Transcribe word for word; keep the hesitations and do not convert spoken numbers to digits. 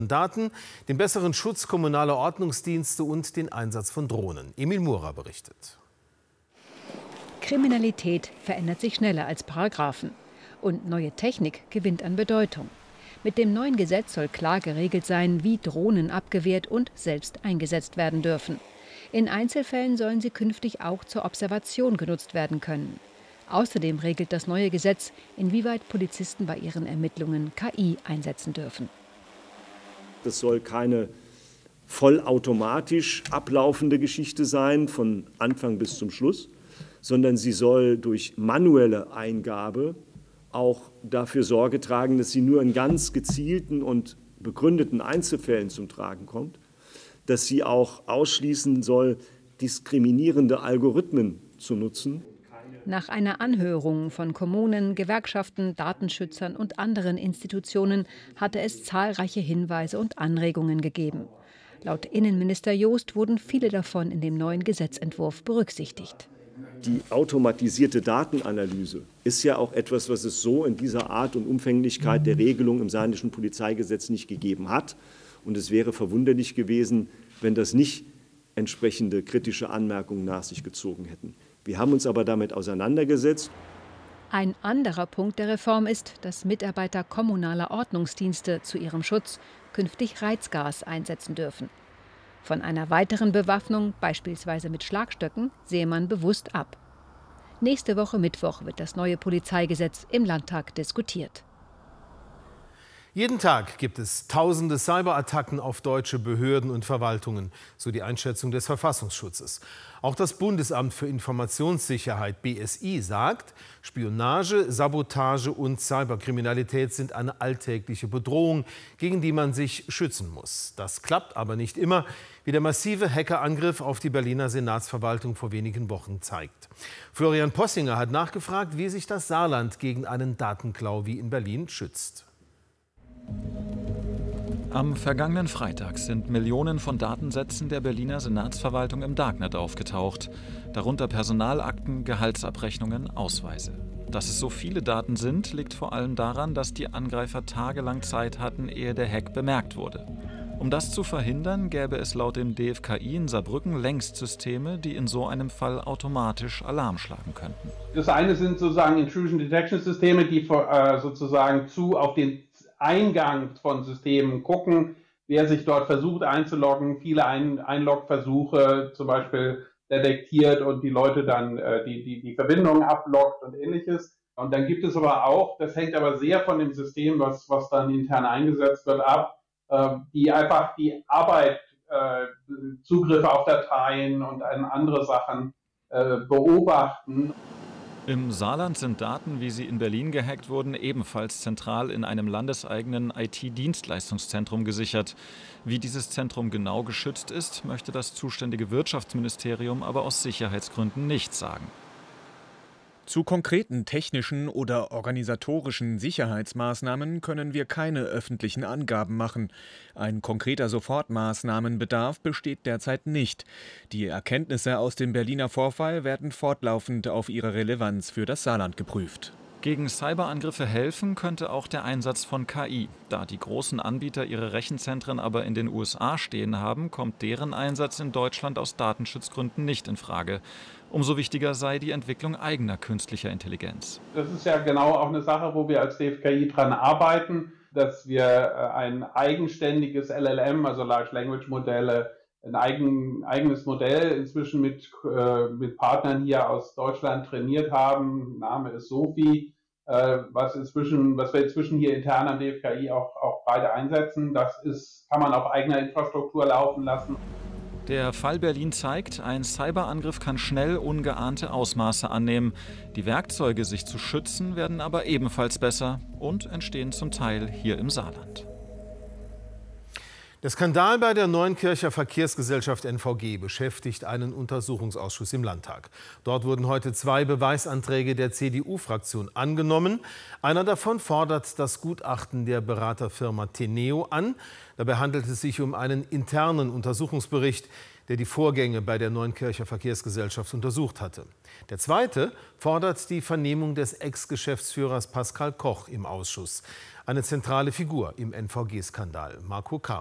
Daten, den besseren Schutz kommunaler Ordnungsdienste und den Einsatz von Drohnen. Emil Mura berichtet. Kriminalität verändert sich schneller als Paragraphen. Und neue Technik gewinnt an Bedeutung. Mit dem neuen Gesetz soll klar geregelt sein, wie Drohnen abgewehrt und selbst eingesetzt werden dürfen. In Einzelfällen sollen sie künftig auch zur Observation genutzt werden können. Außerdem regelt das neue Gesetz, inwieweit Polizisten bei ihren Ermittlungen K I einsetzen dürfen. Das soll keine vollautomatisch ablaufende Geschichte sein, von Anfang bis zum Schluss, sondern sie soll durch manuelle Eingabe auch dafür Sorge tragen, dass sie nur in ganz gezielten und begründeten Einzelfällen zum Tragen kommt, dass sie auch ausschließen soll, diskriminierende Algorithmen zu nutzen. Nach einer Anhörung von Kommunen, Gewerkschaften, Datenschützern und anderen Institutionen hatte es zahlreiche Hinweise und Anregungen gegeben. Laut Innenminister Joost wurden viele davon in dem neuen Gesetzentwurf berücksichtigt. Die automatisierte Datenanalyse ist ja auch etwas, was es so in dieser Art und Umfänglichkeit der Regelung im Saarländischen Polizeigesetz nicht gegeben hat. Und es wäre verwunderlich gewesen, wenn das nicht entsprechende kritische Anmerkungen nach sich gezogen hätten. Wir haben uns aber damit auseinandergesetzt. Ein anderer Punkt der Reform ist, dass Mitarbeiter kommunaler Ordnungsdienste zu ihrem Schutz künftig Reizgas einsetzen dürfen. Von einer weiteren Bewaffnung, beispielsweise mit Schlagstöcken, sehe man bewusst ab. Nächste Woche Mittwoch wird das neue Polizeigesetz im Landtag diskutiert. Jeden Tag gibt es tausende Cyberattacken auf deutsche Behörden und Verwaltungen, so die Einschätzung des Verfassungsschutzes. Auch das Bundesamt für Informationssicherheit B S I sagt, Spionage, Sabotage und Cyberkriminalität sind eine alltägliche Bedrohung, gegen die man sich schützen muss. Das klappt aber nicht immer, wie der massive Hackerangriff auf die Berliner Senatsverwaltung vor wenigen Wochen zeigt. Florian Possinger hat nachgefragt, wie sich das Saarland gegen einen Datenklau wie in Berlin schützt. Am vergangenen Freitag sind Millionen von Datensätzen der Berliner Senatsverwaltung im Darknet aufgetaucht, darunter Personalakten, Gehaltsabrechnungen, Ausweise. Dass es so viele Daten sind, liegt vor allem daran, dass die Angreifer tagelang Zeit hatten, ehe der Hack bemerkt wurde. Um das zu verhindern, gäbe es laut dem D F K I in Saarbrücken längst Systeme, die in so einem Fall automatisch Alarm schlagen könnten. Das eine sind sozusagen Intrusion Detection Systeme, die äh, sozusagen zu auf den Eingang von Systemen gucken, wer sich dort versucht einzuloggen, viele Ein Einlogversuche zum Beispiel detektiert und die Leute dann äh, die, die, die Verbindung abloggt und ähnliches. Und dann gibt es aber auch, das hängt aber sehr von dem System, was, was dann intern eingesetzt wird, ab, äh, die einfach die Arbeit, äh, Zugriffe auf Dateien und andere Sachen äh, beobachten. Im Saarland sind Daten, wie sie in Berlin gehackt wurden, ebenfalls zentral in einem landeseigenen I T-Dienstleistungszentrum gesichert. Wie dieses Zentrum genau geschützt ist, möchte das zuständige Wirtschaftsministerium aber aus Sicherheitsgründen nicht sagen. Zu konkreten technischen oder organisatorischen Sicherheitsmaßnahmen können wir keine öffentlichen Angaben machen. Ein konkreter Sofortmaßnahmenbedarf besteht derzeit nicht. Die Erkenntnisse aus dem Berliner Vorfall werden fortlaufend auf ihre Relevanz für das Saarland geprüft. Gegen Cyberangriffe helfen könnte auch der Einsatz von K I. Da die großen Anbieter ihre Rechenzentren aber in den U S A stehen haben, kommt deren Einsatz in Deutschland aus Datenschutzgründen nicht in Frage. Umso wichtiger sei die Entwicklung eigener künstlicher Intelligenz. Das ist ja genau auch eine Sache, wo wir als D F K I dran arbeiten, dass wir ein eigenständiges L L M, also Large Language Modelle, ein eigen, eigenes Modell inzwischen mit, äh, mit Partnern hier aus Deutschland trainiert haben. Name ist Sophie, äh, was, inzwischen, was wir inzwischen hier intern am D F K I auch, auch beide einsetzen. Das ist, kann man auf eigener Infrastruktur laufen lassen. Der Fall Berlin zeigt, ein Cyberangriff kann schnell ungeahnte Ausmaße annehmen. Die Werkzeuge, sich zu schützen, werden aber ebenfalls besser und entstehen zum Teil hier im Saarland. Der Skandal bei der Neunkircher Verkehrsgesellschaft N V G beschäftigt einen Untersuchungsausschuss im Landtag. Dort wurden heute zwei Beweisanträge der C D U-Fraktion angenommen. Einer davon fordert das Gutachten der Beraterfirma Teneo an. Dabei handelt es sich um einen internen Untersuchungsbericht, der die Vorgänge bei der Neunkircher Verkehrsgesellschaft untersucht hatte. Der zweite fordert die Vernehmung des Ex-Geschäftsführers Pascal Koch im Ausschuss. Eine zentrale Figur im N V G-Skandal. Marco K.